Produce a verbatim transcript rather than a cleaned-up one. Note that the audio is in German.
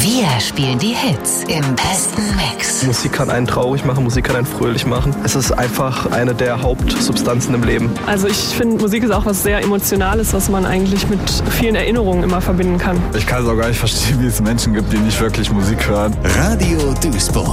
Wir spielen die Hits im besten Mix. Musik kann einen traurig machen, Musik kann einen fröhlich machen. Es ist einfach eine der Hauptsubstanzen im Leben. Also ich finde, Musik ist auch was sehr Emotionales, was man eigentlich mit vielen Erinnerungen immer verbinden kann. Ich kann es auch gar nicht verstehen, wie es Menschen gibt, die nicht wirklich Musik hören. Radio Duisburg.